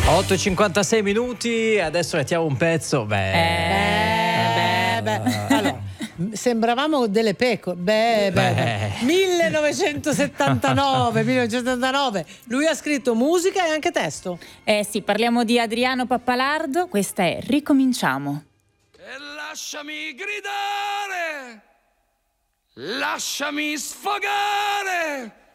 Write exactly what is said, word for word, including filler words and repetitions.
otto e cinquantasei minuti, adesso mettiamo un pezzo. Beh, beh, beh, beh. Allora, sembravamo delle pecore. Beh, beh, beh. millenovecentosettantanove, millenovecentosettantanove. Lui ha scritto musica e anche testo. Eh sì, parliamo di Adriano Pappalardo. Questa è Ricominciamo. E lasciami gridare, lasciami sfogare